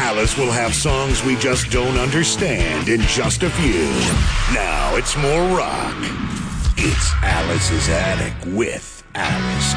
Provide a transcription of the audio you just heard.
Alice will have songs we just don't understand in just a few. Now it's more rock. It's Alice's Attic with Alice